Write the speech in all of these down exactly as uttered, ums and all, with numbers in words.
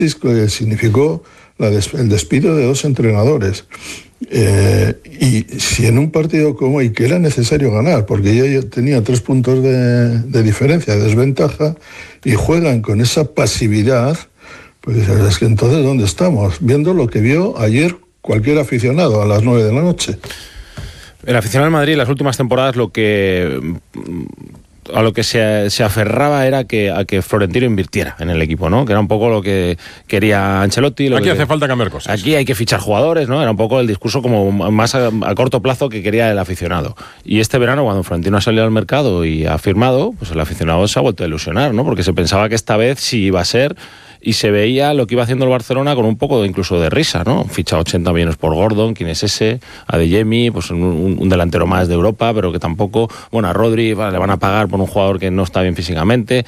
que significó la des- el despido de dos entrenadores. Eh, y si en un partido como hoy, que era necesario ganar, porque ya ya tenía tres puntos de, de diferencia, de desventaja, y juegan con esa pasividad, pues es que entonces ¿dónde estamos? Viendo lo que vio ayer cualquier aficionado a las nueve de la noche. El aficionado del Madrid en las últimas temporadas lo que a lo que se, se aferraba era que a que Florentino invirtiera en el equipo, ¿no? Que era un poco lo que quería Ancelotti. Lo aquí que, hace falta cambiar cosas. Aquí hay que fichar jugadores, ¿no? Era un poco el discurso como más a, a corto plazo que quería el aficionado. Y este verano, cuando Florentino ha salido al mercado y ha firmado, pues el aficionado se ha vuelto a ilusionar, ¿no? Porque se pensaba que esta vez sí iba a ser... Y se veía lo que iba haciendo el Barcelona con un poco de, incluso de risa, ¿no? Ficha ochenta millones por Gordon, ¿quién es ese? Adeyemi, pues un, un delantero más de Europa, pero que tampoco... Bueno, a Rodri vale, le van a pagar por un jugador que no está bien físicamente.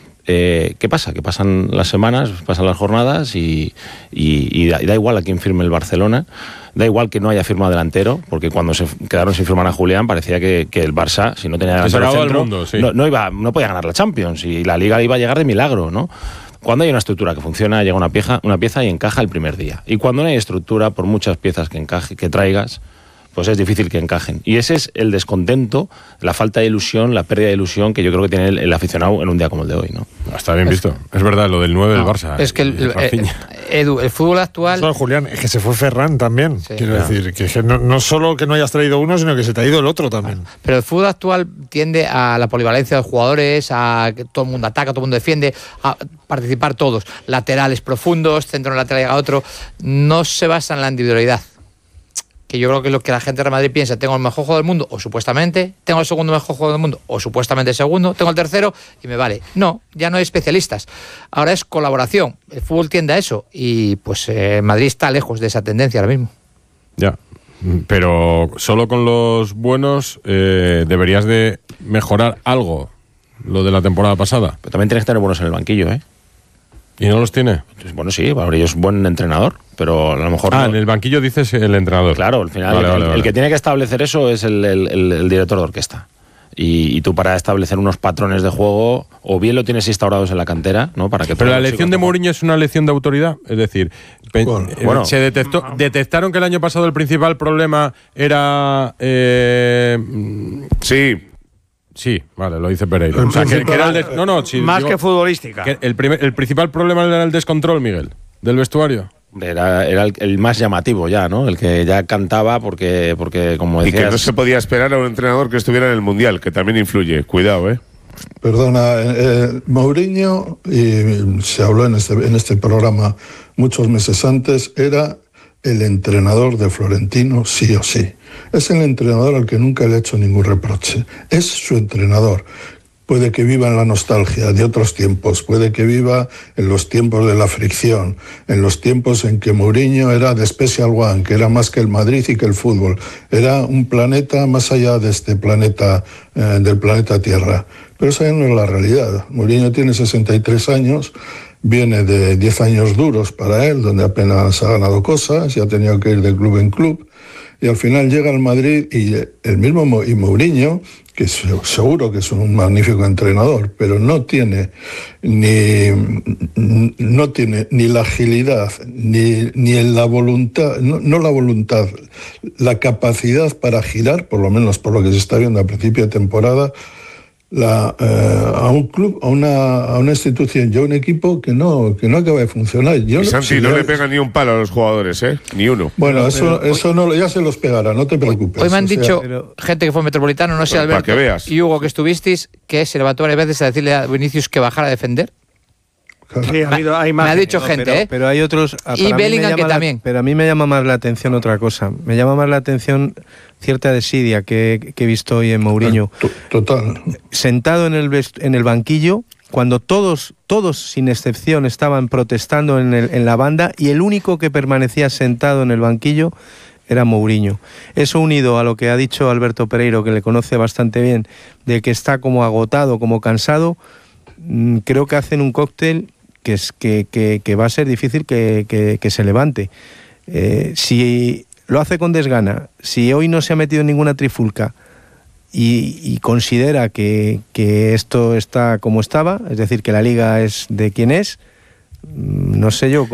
Eh, ¿Qué pasa? Que pasan las semanas, pasan las jornadas y, y, y, da, y da igual a quién firme el Barcelona. Da igual que no haya firmado delantero, porque cuando se quedaron sin firmar a Julián parecía que, que el Barça, si no tenía delantero centro, mundo, sí. no, no, iba, no podía ganar la Champions y la Liga iba a llegar de milagro, ¿no? Cuando hay una estructura que funciona, llega una pieza, una pieza y encaja el primer día. Y cuando no hay estructura, por muchas piezas que encaje, que traigas, pues es difícil que encajen. Y ese es el descontento, la falta de ilusión, la pérdida de ilusión que yo creo que tiene el, el aficionado en un día como el de hoy, ¿no? Está bien visto. Es verdad, lo del nueve no, del Barça. Es que el, el, el, Edu, el fútbol actual... No, Julián, es que se fue Ferran también. Sí, quiero claro. decir, que no, no solo que no hayas traído uno, sino que se te ha ido el otro también. Pero el fútbol actual tiende a la polivalencia de los jugadores, a que todo el mundo ataca, todo el mundo defiende, a participar todos. Laterales profundos, centro lateral llega otro. No se basa en la individualidad. Que yo creo que es lo que la gente de Real Madrid piensa: tengo el mejor juego del mundo, o supuestamente, tengo el segundo mejor juego del mundo, o supuestamente el segundo, tengo el tercero y me vale. No, ya no hay especialistas. Ahora es colaboración. El fútbol tiende a eso y pues eh, Madrid está lejos de esa tendencia ahora mismo. Ya, pero solo con los buenos eh, deberías de mejorar algo, lo de la temporada pasada. Pero también tienes que tener buenos en el banquillo, ¿eh? ¿Y no los tiene? Pues, bueno, sí, Babrillo es buen entrenador, pero a lo mejor... Ah, no. en el banquillo dices el entrenador. Claro, al final vale, el, vale, el vale. que tiene que establecer eso es el, el, el, el director de orquesta. Y, y tú para establecer unos patrones de juego, o bien lo tienes instaurados en la cantera, ¿no? Para que Pero la los elección chicos de no- Mourinho es una elección de autoridad, es decir, pe- Bueno, eh, bueno. se detectó, detectaron que el año pasado el principal problema era eh, Sí. sí, vale, lo dice Pereira. El O sea, que, principal- que era el de- no, no, sí, Más digo que futbolística. que el primer, el principal problema era el descontrol, Miguel, del vestuario. Era, era el, el más llamativo ya, ¿no? El que ya cantaba porque, porque como Y decías... que no se podía esperar a un entrenador que estuviera en el Mundial, que también influye. Cuidado, ¿eh? Perdona, eh, Mourinho, y se habló en este, en este programa muchos meses antes, era el entrenador de Florentino sí o sí. Es el entrenador al que nunca le ha hecho ningún reproche. Es su entrenador. Puede que viva en la nostalgia de otros tiempos, puede que viva en los tiempos de la fricción, en los tiempos en que Mourinho era de Special One, que era más que el Madrid y que el fútbol. Era un planeta más allá de este planeta, eh, del planeta Tierra. Pero esa no es la realidad. Mourinho tiene sesenta y tres años, viene de diez años duros para él, donde apenas ha ganado cosas y ha tenido que ir de club en club. Y al final llega al Madrid y el mismo Mo- y Mourinho, que seguro que es un magnífico entrenador, pero no tiene ni, no tiene ni la agilidad, ni, ni la voluntad, no, no la voluntad, la capacidad para girar, por lo menos por lo que se está viendo a principio de temporada, la, eh, a un club, a una, a una institución y a un equipo que no, que no acaba de funcionar. Yo Y no- Santi si no ya- le pega ni un palo a los jugadores, ¿eh? Ni uno. Bueno, Pero- eso, pero- eso no, ya se los pegará, no te preocupes. Hoy me han O sea, dicho pero- gente que fue metropolitano, no sé, Pero para Alberto que veas. y Hugo, que estuvisteis, que se levantó varias veces a decirle a Vinicius que bajara a defender. Sí, ha habido, hay Me ha imágenes, dicho ¿no? gente, Pero- ¿eh? Pero hay otros... a- Y para mí me Bellingham, llama que la- también. Pero a mí me llama más la atención otra cosa. Me llama más la atención cierta desidia que, que he visto hoy en Mourinho. to- Total. Sentado en el, vest- en el banquillo, cuando todos, todos sin excepción, estaban protestando en, el- en la banda, y el único que permanecía sentado en el banquillo era Mourinho. Eso unido a lo que ha dicho Alberto Pereiro, que le conoce bastante bien, de que está como agotado, como cansado, mm, creo que hacen un cóctel que, es, que, que, que va a ser difícil que, que, que se levante. Eh, si lo hace con desgana, si hoy no se ha metido en ninguna trifulca y, y considera que, que esto está como estaba, es decir, que la liga es de quien es, mm, no sé yo